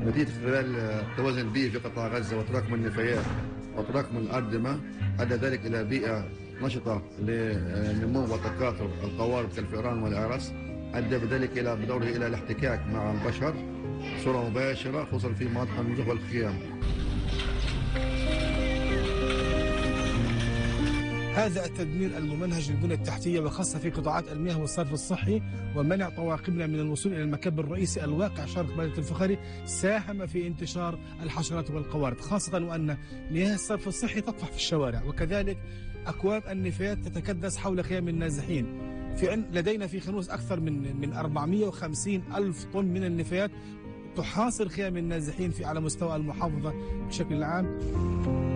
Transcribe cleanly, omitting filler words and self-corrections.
نتيجة خلال التوازن البيئي في قطاع غزة وتراكم النفايات وتراكم الأردمة أدى ذلك إلى بيئة نشطة لنمو وتكاثر القوارض كالفئران والأعرس، أدى بذلك بدوره إلى الاحتكاك مع البشر بصورة مباشرة خصوصا في مناطق النزوح والخيام. هذا التدمير الممنهج للبنى التحتية وخاصة في قطاعات المياه والصرف الصحي ومنع طواقمنا من الوصول إلى المكب الرئيسي الواقع شرق بلدة الفخري ساهم في انتشار الحشرات والقوارض، خاصة وأن مياه الصرف الصحي تطفح في الشوارع، وكذلك أكواب النفايات تتكدس حول خيام النازحين. لدينا في خنوس أكثر من 450 ألف طن من النفايات تحاصر خيام النازحين على مستوى المحافظة بشكل عام.